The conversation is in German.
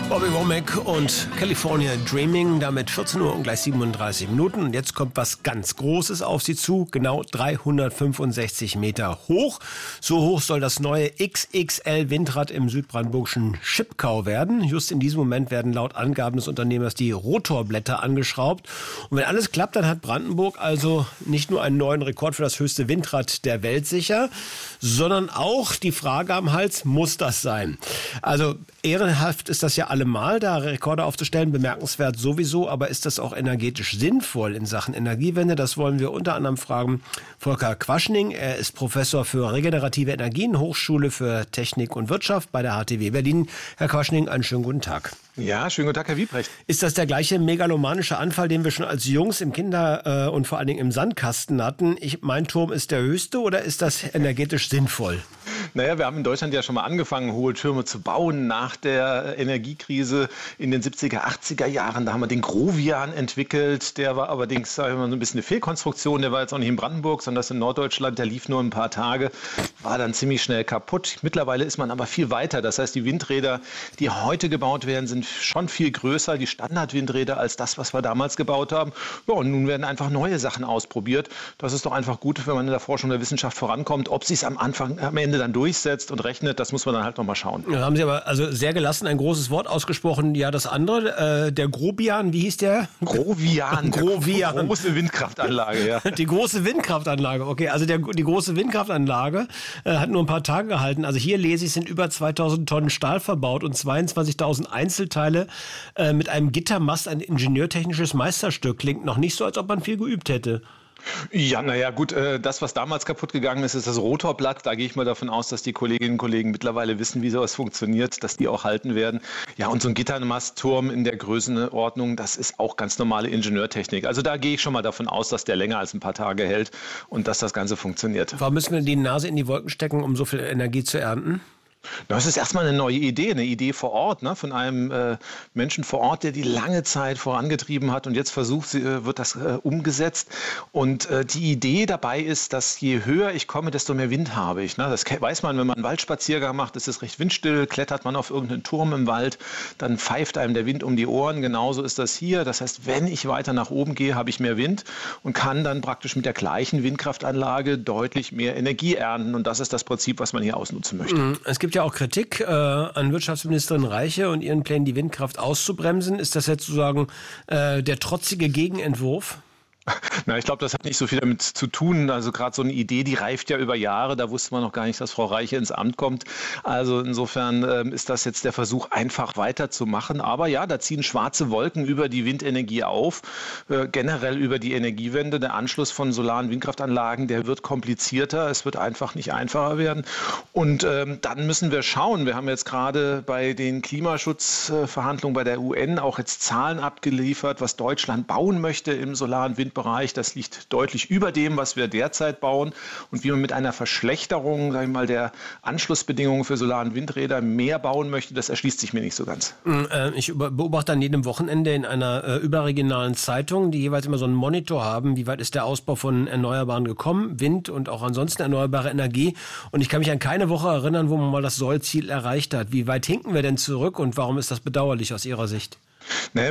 Bobby Womack und California Dreaming, damit 14 Uhr und gleich 37 Minuten. Und jetzt kommt was ganz Großes auf Sie zu, genau 365 Meter hoch. So hoch soll das neue XXL-Windrad im südbrandenburgischen Schipkau werden. Just in diesem Moment werden laut Angaben des Unternehmers die Rotorblätter angeschraubt. Und wenn alles klappt, dann hat Brandenburg also nicht nur einen neuen Rekord für das höchste Windrad der Welt sicher, sondern auch die Frage am Hals, muss das sein? Also ehrenhaft ist das ja allemal, da Rekorde aufzustellen, bemerkenswert sowieso, aber ist das auch energetisch sinnvoll in Sachen Energiewende? Das wollen wir unter anderem fragen Volker Quaschning. Er ist Professor für regenerative Energien, Hochschule für Technik und Wirtschaft bei der HTW Berlin. Herr Quaschning, einen schönen guten Tag. Ja, schönen guten Tag, Herr Wiebrecht. Ist das der gleiche megalomanische Anfall, den wir schon als Jungs im Kinder- und vor allen Dingen im Sandkasten hatten? Mein Turm ist der höchste, oder ist das energetisch sinnvoll? Naja, wir haben in Deutschland ja schon mal angefangen, hohe Türme zu bauen nach der Energiekrise in den 70er, 80er Jahren. Da haben wir den Grovian entwickelt. Der war allerdings, sagen wir mal, so ein bisschen eine Fehlkonstruktion. Der war jetzt auch nicht in Brandenburg, sondern das in Norddeutschland. Der lief nur ein paar Tage, war dann ziemlich schnell kaputt. Mittlerweile ist man aber viel weiter. Das heißt, die Windräder, die heute gebaut werden, sind schon viel größer, die Standardwindräder, als das, was wir damals gebaut haben. Ja, und nun werden einfach neue Sachen ausprobiert. Das ist doch einfach gut, wenn man in der Forschung der Wissenschaft vorankommt. Ob sich es am Ende dann durchsetzt und rechnet, das muss man dann halt nochmal schauen. Ja, haben Sie aber also sehr gelassen ein großes Wort ausgesprochen. Ja, das andere, der Grobian, wie hieß der? Grovian. Grovian. Die große Windkraftanlage, ja. Die große Windkraftanlage, okay. Also die große Windkraftanlage hat nur ein paar Tage gehalten. Also hier lese ich, sind über 2000 Tonnen Stahl verbaut und 22.000 Einzelteile mit einem Gittermast, ein ingenieurtechnisches Meisterstück. Klingt noch nicht so, als ob man viel geübt hätte. Ja, naja, gut, das, was damals kaputt gegangen ist, ist das Rotorblatt. Da gehe ich mal davon aus, dass die Kolleginnen und Kollegen mittlerweile wissen, wie sowas funktioniert, dass die auch halten werden. Ja, und so ein Gittermastturm in der Größenordnung, das ist auch ganz normale Ingenieurtechnik. Also da gehe ich schon mal davon aus, dass der länger als ein paar Tage hält und dass das Ganze funktioniert. Warum müssen wir die Nase in die Wolken stecken, um so viel Energie zu ernten? Das ist erstmal eine neue Idee, eine Idee vor Ort, ne, von einem Menschen vor Ort, der die lange Zeit vorangetrieben hat und jetzt wird das umgesetzt. Und die Idee dabei ist, dass je höher ich komme, desto mehr Wind habe ich. Ne? Das weiß man, wenn man einen Waldspaziergang macht, ist es recht windstill, klettert man auf irgendeinen Turm im Wald, dann pfeift einem der Wind um die Ohren. Genauso ist das hier. Das heißt, wenn ich weiter nach oben gehe, habe ich mehr Wind und kann dann praktisch mit der gleichen Windkraftanlage deutlich mehr Energie ernten. Und das ist das Prinzip, was man hier ausnutzen möchte. Es gibt ja auch Kritik an Wirtschaftsministerin Reiche und ihren Plänen, die Windkraft auszubremsen. Ist das jetzt sozusagen der trotzige Gegenentwurf? Na, ich glaube, das hat nicht so viel damit zu tun. Also gerade so eine Idee, die reift ja über Jahre. Da wusste man noch gar nicht, dass Frau Reiche ins Amt kommt. Also insofern ist das jetzt der Versuch, einfach weiterzumachen. Aber ja, da ziehen schwarze Wolken über die Windenergie auf. Generell über die Energiewende. Der Anschluss von Solar- und Windkraftanlagen, der wird komplizierter. Es wird einfach nicht einfacher werden. Und dann müssen wir schauen. Wir haben jetzt gerade bei den Klimaschutzverhandlungen bei der UN auch jetzt Zahlen abgeliefert, was Deutschland bauen möchte im Solar- und Windbereich. Das liegt deutlich über dem, was wir derzeit bauen. Und wie man mit einer Verschlechterung, sag ich mal, der Anschlussbedingungen für Solar- und Windräder mehr bauen möchte, das erschließt sich mir nicht so ganz. Ich beobachte an jedem Wochenende in einer überregionalen Zeitung, die jeweils immer so einen Monitor haben, wie weit ist der Ausbau von Erneuerbaren gekommen, Wind und auch ansonsten erneuerbare Energie. Und ich kann mich an keine Woche erinnern, wo man mal das Sollziel erreicht hat. Wie weit hinken wir denn zurück und warum ist das bedauerlich aus Ihrer Sicht? Naja,